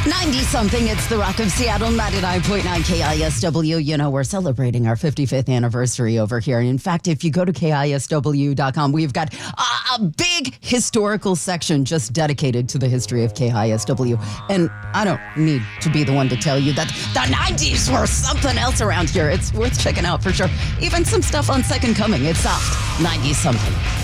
90 something. It's the Rock of Seattle, 99.9 KISW. You know, we're celebrating our 55th anniversary over here. And in fact, if you go to KISW.com, we've got a big historical section just dedicated to the history of KISW. And I don't need to be the one to tell you that the 90s were something else around here. It's worth checking out for sure. Even some stuff on Second Coming. It's soft. 90 something.